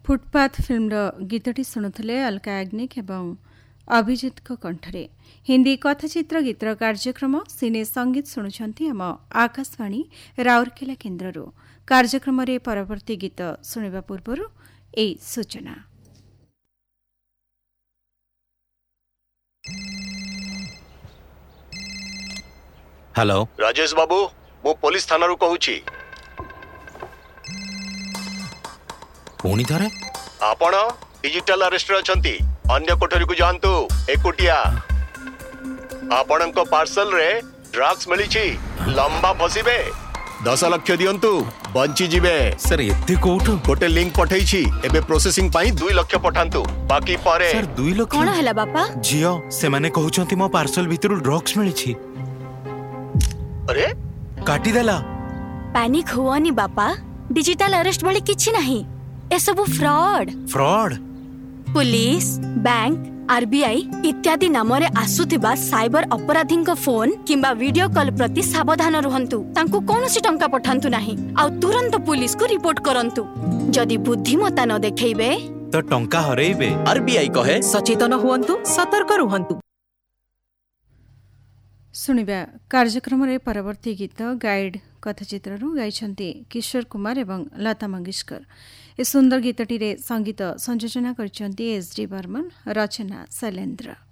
Footpath film गीतटी शुणुले Alka Yagnik एवं अभिजित कंठरे हिंदी कथाचित्र गीत कार्यक्रम सिने संगीत शुणुंट आम आकाशवाणी राउरकेला केन्द्र कार्यक्रम परवर्ती गीत शुणा पूर्व ए सूचना। हेलो राजेश बाबू मु पुलिस थाना रू कहूची। पुणी थरे आपण डिजिटल अरेस्ट रे अछंती अन्य कोठरी को जानतु एकुटिया आपणको पार्सल रे ड्रग्स मिली छी लंबा फसीबे 10 लाख दियंतु बंची जिबे। सर एते कोठो गोटे लिंक पठेई छी एबे प्रोसेसिंग पाई 2 लाख पठांतु बाकी पारे। सर 2 लाख कोन हला बापा जियो से माने कहउचंती मो पार्सल भितरु ड्रग्स मिली छी। अरे काटी देला। पैनिक हुआनी बापा डिजिटल अरेस्ट वाली किछि नहीं ए सब फ्रॉड पुलिस बैंक आरबीआई इत्यादि नाम रे आसुथिबा साइबर अपराधी फोन किंबा वीडियो कॉल प्रति सावधान रहंतु तांको कोनोसी टंका पठांतु नहीं आ तुरंत पुलिस को रिपोर्ट करंतु जदि बुद्धिमत्ता न देखैबे तो टंका हरैबे। आरबीआई कहे सचेतन हुअंतु सतर्क रहंतु। शुणिबा कार्यक्रम रे परवर्ती गीत गाइड कथाचित्र गाइछन्ती किशोर कुमार एवं लता मंगेशकर। ए सुंदर गीतटी रे संगीत संयोजना करछन्ती एस डी बर्मन रचना शैलेन्द्र।